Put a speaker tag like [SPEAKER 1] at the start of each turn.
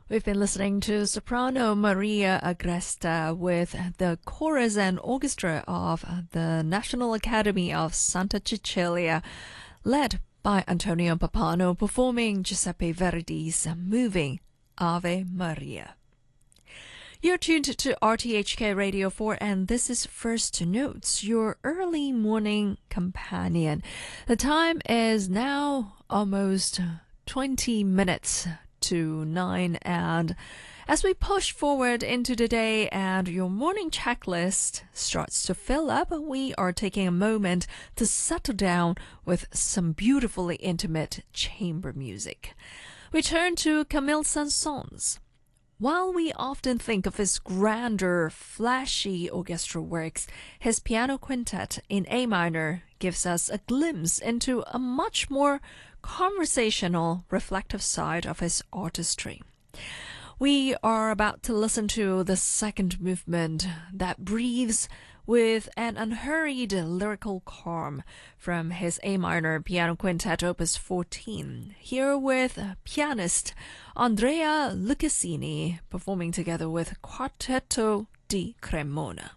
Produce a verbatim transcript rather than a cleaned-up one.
[SPEAKER 1] We've been listening to soprano Maria Agresta with the chorus and orchestra of the National Academy of Santa Cecilia, led by Antonio Pappano, performing Giuseppe Verdi's moving Ave Maria. You're tuned to R T H K Radio four, and this is First Notes, your early morning companion. The time is now almost twenty minutes to nine, and as we push forward into the day and your morning checklist starts to fill up, we are taking a moment to settle down with some beautifully intimate chamber music. We turn to Camille Saint-Saëns. While we often think of his grander, flashy orchestral works, his piano quintet in A minor gives us a glimpse into a much more conversational, reflective side of his artistry. We are about to listen to the second movement that breathes with an unhurried lyrical calm from his A minor piano quintet opus fourteen, here with pianist Andrea Lucchesini performing together with Quartetto di Cremona.